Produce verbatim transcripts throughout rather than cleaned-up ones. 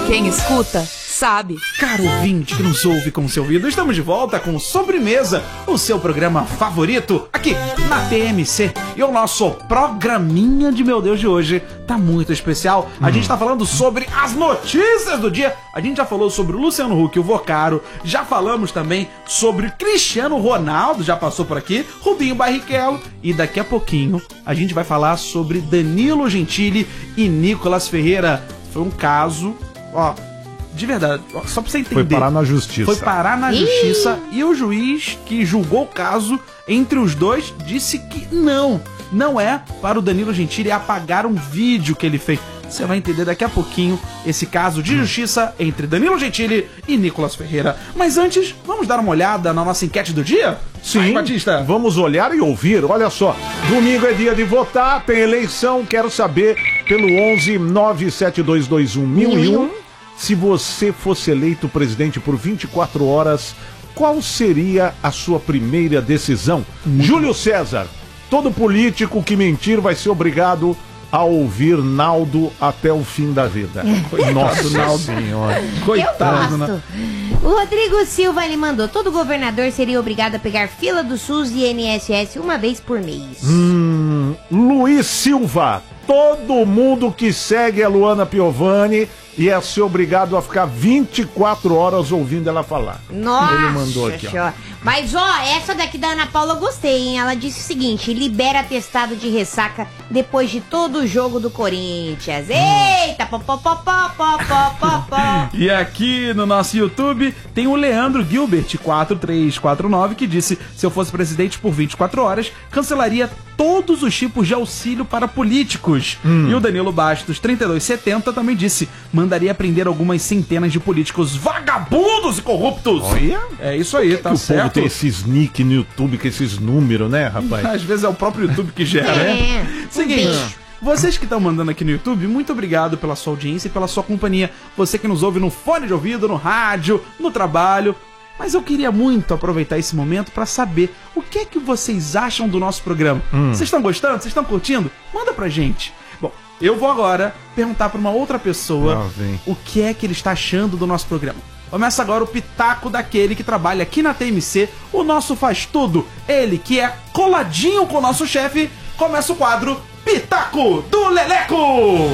Quem escuta, sabe. Caro ouvinte que nos ouve com seu ouvido, estamos de volta com Sobremesa, o seu programa favorito, aqui na T M C. E o nosso programinha de meu Deus de hoje tá muito especial. A hum. gente tá falando sobre as notícias do dia. A gente já falou sobre o Luciano Huck e o Vocaro. Já falamos também sobre Cristiano Ronaldo, já passou por aqui, Rubinho Barrichello. E daqui a pouquinho a gente vai falar sobre Danilo Gentili e Nicolas Ferreira. Foi um caso, ó, de verdade, ó, só pra você entender. Foi parar na justiça. Foi parar na justiça e o juiz que julgou o caso entre os dois disse que não, não é para o Danilo Gentili apagar um vídeo que ele fez. Você vai entender daqui a pouquinho esse caso de justiça entre Danilo Gentili e Nicolas Ferreira. Mas antes, vamos dar uma olhada na nossa enquete do dia? Sim, Vai, Batista. Vamos olhar e ouvir. Olha só, domingo é dia de votar, tem eleição. Quero saber pelo onze nove sete dois dois um mil e um se você fosse eleito presidente por vinte e quatro horas, qual seria a sua primeira decisão? Muito Júlio César, todo político que mentir vai ser obrigado a ouvir Naldo até o fim da vida. Coitado, Nossa Naldo. Senhora. Coitado. Eu gosto. O Rodrigo Silva ele mandou: todo governador seria obrigado a pegar fila do SUS e I N S S uma vez por mês. Hum, Luiz Silva, todo mundo que segue a Luana Piovani ia ser obrigado a ficar vinte e quatro horas ouvindo ela falar. Nossa, ele mandou aqui, ó. Mas ó, essa daqui da Ana Paula eu gostei, hein? Ela disse o seguinte: libera atestado de ressaca depois de todo o jogo do Corinthians. Eita, pó, pó, pó, pó, pó, pó, pó. E aqui no nosso YouTube tem o Leandro Gilbert quatro três quatro nove que disse: se eu fosse presidente por vinte e quatro horas, cancelaria todos os tipos de auxílio para políticos. Hum. E o Danilo Bastos trinta e dois setenta também disse: mandaria prender algumas centenas de políticos vagabundos e corruptos. Olha. É isso aí, que tá que certo. O povo tem esses nick no YouTube, com esses números, né, rapaz? Às vezes é o próprio YouTube que gera, É. né? Seguinte, vocês que estão mandando aqui no YouTube, muito obrigado pela sua audiência e pela sua companhia. Você que nos ouve no fone de ouvido, no rádio, no trabalho. Mas eu queria muito aproveitar esse momento para saber o que é que vocês acham do nosso programa. Hum. Vocês estão gostando? Vocês estão curtindo? Manda pra gente. Bom, eu vou agora perguntar pra uma outra pessoa Ah, vem. o que é que ele está achando do nosso programa. Começa agora o pitaco daquele que trabalha aqui na T M C, o nosso faz tudo. Ele que é coladinho com o nosso chefe. Começa o quadro Pitaco do Leleco.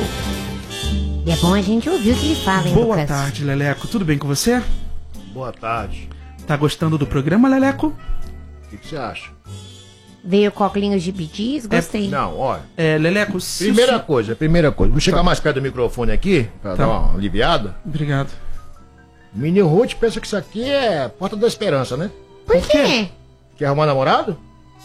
E é bom a gente ouvir o que ele fala, hein, Boa Lucas? tarde, Leleco. Tudo bem com você? Boa tarde. Tá gostando do programa, Leleco? O que, que você acha? Veio com óculos de bidis, gostei. Não, olha. É, Leleco, se Primeira o... coisa, primeira coisa. Vou chegar mais perto do microfone aqui, pra Tá. dar uma aliviada. Obrigado. O Mini Ruth pensa que isso aqui é Porta da Esperança, né? Por quê? Quer arrumar namorado?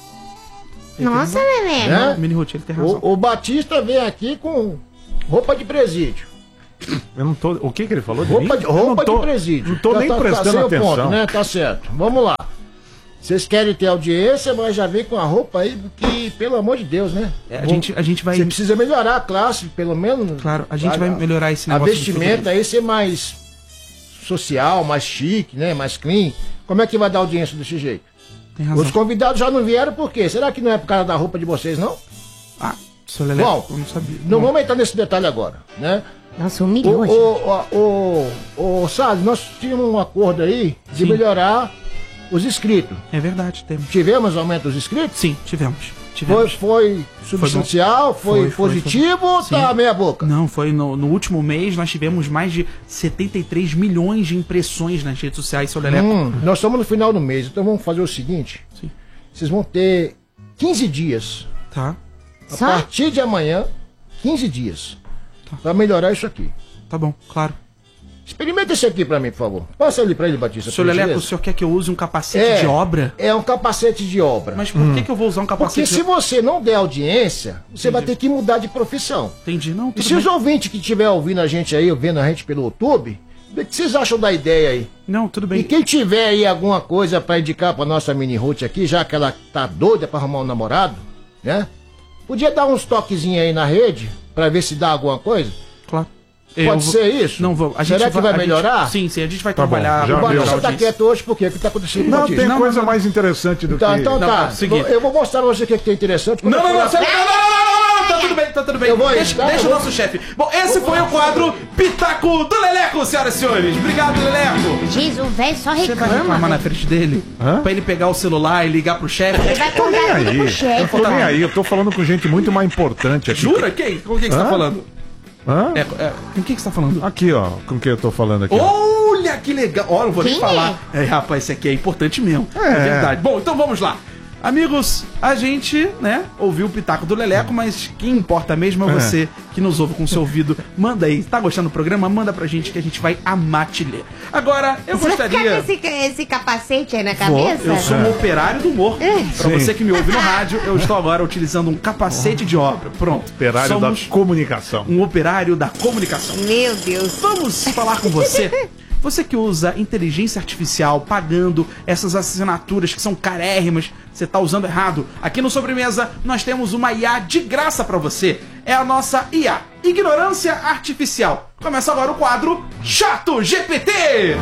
Nossa, Lelé. Né? Mini Ruth, ele tem razão. O, o Batista vem aqui com roupa de presídio. Eu não tô. O que que ele falou de Roupa mim? de, Eu não roupa tô, de presídio. Não tô Tá- nem tá- tá prestando sem o atenção. ponto, né? Tá certo. Vamos lá. Vocês querem ter audiência, mas já vem com a roupa aí que, pelo amor de Deus, né? É, a, gente, a gente vai... Você precisa melhorar a classe, pelo menos. Claro, a gente vai melhorar esse A negócio. vestimenta aí ser mais social, mais chique, né? Mais clean. Como é que vai dar audiência desse jeito? Tem razão. Os convidados já não vieram por quê? Será que não é por causa da roupa de vocês, não? Ah, seu Leleco, Bom, eu não sabia. Não vamos entrar nesse detalhe agora, né? Nossa, O, humilhou, gente. o, o, o, o Salles, nós tínhamos um acordo aí de Sim. melhorar os inscritos. É verdade, temos. Tivemos aumento dos inscritos? Sim, tivemos. Foi, tivemos. foi substancial? Foi, Foi, foi, positivo foi. ou tá Sim. meia boca? Não, foi no, no último mês nós tivemos mais de setenta e três milhões de impressões nas redes sociais, seu Leleco. Hum, nós estamos no final do mês, então vamos fazer o seguinte. Sim. Vocês vão ter quinze dias. Tá, A Só? partir de amanhã, quinze dias. Tá. Pra melhorar isso aqui. tá bom, claro. Experimenta esse aqui pra mim, por favor. Passa ele pra ele, Batista. Seu por Leleco, o gentileza. senhor quer que eu use um capacete É. de obra? É um capacete de obra. Mas por que, que eu vou usar um Porque capacete se de obra? você não der audiência, você Entendi. vai ter que mudar de profissão. Entendi, não, E tudo se os bem. ouvintes que estiver ouvindo a gente aí, vendo a gente pelo YouTube, o que vocês acham da ideia aí? Não, tudo bem. E quem tiver aí alguma coisa pra indicar pra nossa mini Ruth aqui, já que ela tá doida pra arrumar um namorado, né? Podia dar uns toquezinhos aí na rede, pra ver se dá alguma coisa? Claro. Pode Eu vou- ser isso? Não vou. A Será gente que vai a gente- melhorar? Sim, sim, a gente vai Tá bom, trabalhar. já O pra viu. Batista melhorar tá a audiência. quieto hoje, por quê? O que tá acontecendo com o Não, Batista? tem Não, coisa não, não. mais interessante do Tá, que... então Não, tá. tá, seguinte. Eu vou mostrar pra você o que que tem interessante. Não, Quando não, eu não, for não, lá- não, não, não, não, não, não, tá tudo tudo bem, tá tudo bem. Eu vou aí, deixa tá? deixa Eu o vou. nosso chefe. Bom, esse foi o quadro Pitaco do Leleco, senhoras e senhores. Obrigado, Leleco. Diz, o velho só Você vai reclama. reclamar na velho. frente dele? Hã? Pra ele pegar o celular e ligar pro chefe? Ele vai Tô nem contar tudo aí. pro Eu chefe. tô nem aí. Eu tô falando com gente muito mais importante aqui. Jura? Quem? Com quem que você tá Hã? falando? Hã? É, é, com quem que você tá falando? Aqui, ó. Com quem eu tô falando aqui. ó. Olha que legal. Olha, não vou nem Quem falar. É, rapaz, esse aqui é importante mesmo. É. verdade. Bom, então vamos lá. Amigos, a gente, né, ouviu o Pitaco do Leleco, mas quem importa mesmo é É. você que nos ouve com seu ouvido. Manda aí. Tá gostando do programa? Manda pra gente que a gente vai amar te ler. Agora, eu Você vai ficar gostaria... com esse, esse capacete aí na Vou. cabeça? Eu sou um operário do humor. Pra Sim. você que me ouve no rádio, eu estou agora utilizando um capacete de obra. Pronto. Operário Somos da comunicação. um operário da comunicação. Meu Deus. Vamos falar com você. Você que usa inteligência artificial pagando essas assinaturas que são carérrimas, você tá usando errado. Aqui no Sobremesa nós temos uma I A de graça pra você. É a nossa I A, Ignorância Artificial. Começa agora o quadro Chato G P T.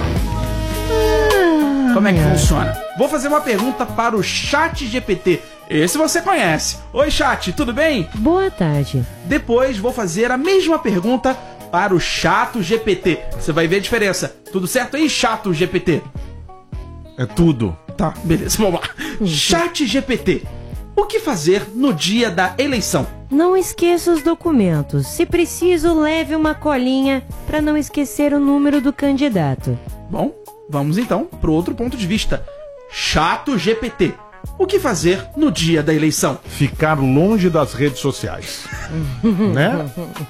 Como é que funciona? Vou fazer uma pergunta para o Chat G P T. Esse você conhece. Oi, Chat, tudo bem? Boa tarde. Depois vou fazer a mesma pergunta para o Chato G P T. Você vai ver a diferença. Tudo certo aí, Chato G P T? É tudo. Tá, beleza, vamos lá. Chat G P T. O que fazer no dia da eleição? Não esqueça os documentos. Se preciso, leve uma colinha para não esquecer o número do candidato. Bom, vamos então para outro ponto de vista. Chato G P T. O que fazer no dia da eleição? Ficar longe das redes sociais. Né?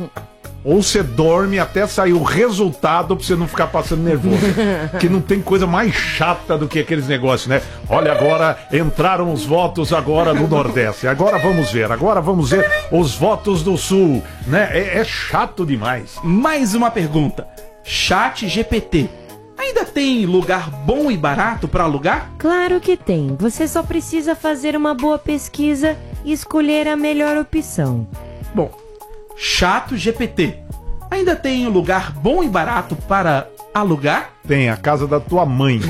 Ou você dorme até sair o resultado pra você não ficar passando nervoso. Que não tem coisa mais chata do que aqueles negócios, né? Olha, agora entraram os votos agora no Nordeste. Agora vamos ver, agora vamos ver os votos do Sul, né? É, é chato demais. Mais uma pergunta. Chat G P T. Ainda tem lugar bom e barato para alugar? Claro que tem. Você só precisa fazer uma boa pesquisa e escolher a melhor opção. Bom, Chato G P T. Ainda tem lugar bom e barato para alugar? Tem a casa da tua mãe.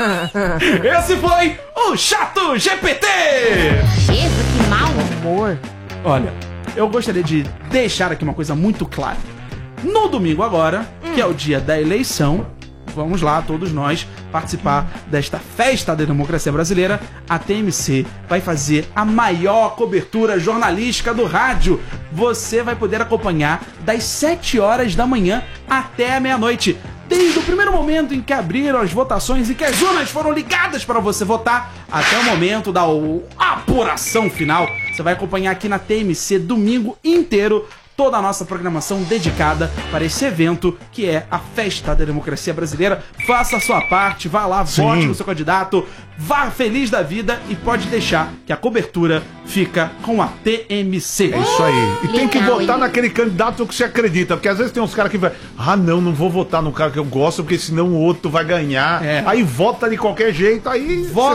Esse foi o Chato G P T! Jesus, que mau humor. Olha, eu gostaria de deixar aqui uma coisa muito clara. No domingo agora, que é o dia da eleição, vamos lá, todos nós, participar desta festa da democracia brasileira. A T M C vai fazer a maior cobertura jornalística do rádio. Você vai poder acompanhar das sete horas da manhã até a meia-noite. Desde o primeiro momento em que abriram as votações e que as urnas foram ligadas para você votar, até o momento da o- apuração final. Você vai acompanhar aqui na T M C domingo inteiro toda a nossa programação dedicada para esse evento que é a Festa da Democracia Brasileira. Faça a sua parte, vá lá, Sim. vote no seu candidato, vá feliz da vida e pode deixar que a cobertura fica com a T M C. É isso aí. E tem que Legal, votar hein? naquele candidato que você acredita. Porque às vezes tem uns caras que vai. Ah, não, não vou votar no cara que eu gosto, porque senão o outro vai ganhar. É. Aí vota de qualquer jeito, aí. Vota